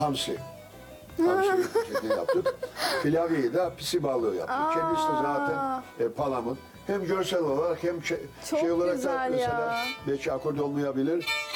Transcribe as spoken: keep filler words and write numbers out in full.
Hamsi. Hamsi şekli yaptık. Pilavıyı da pisi balığı yaptık. Aa. Kendisi de zaten e, palamut. Hem görsel olarak hem şey, Çok şey olarak da güzel mesela ya. belki akord olmayabilir.